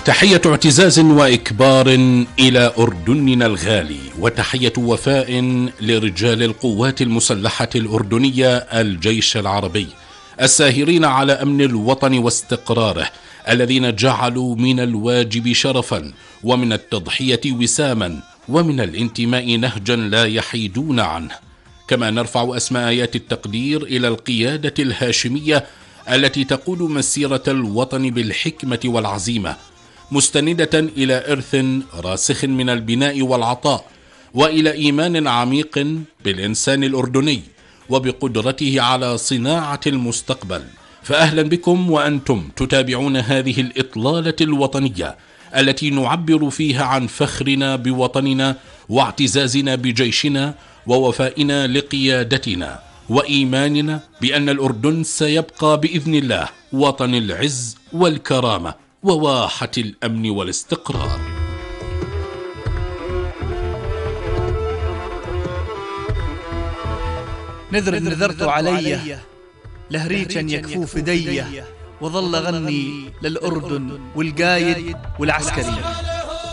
تحية اعتزاز وإكبار إلى أردننا الغالي، وتحية وفاء لرجال القوات المسلحة الأردنية الجيش العربي الساهرين على أمن الوطن واستقراره، الذين جعلوا من الواجب شرفا ومن التضحية وساما ومن الانتماء نهجا لا يحيدون عنه. كما نرفع أسمى آيات التقدير إلى القيادة الهاشمية التي تقود مسيرة الوطن بالحكمة والعزيمة، مستندة إلى إرث راسخ من البناء والعطاء، وإلى إيمان عميق بالإنسان الأردني وبقدرته على صناعة المستقبل. فأهلا بكم وأنتم تتابعون هذه الإطلالة الوطنية التي نعبر فيها عن فخرنا بوطننا واعتزازنا بجيشنا ووفائنا لقيادتنا وإيماننا بأن الأردن سيبقى بإذن الله وطن العز والكرامة وواحة الأمن والاستقرار. نذرت علي لهريجا يكفو فدي، وظل غني للأردن والقايد والعسكري.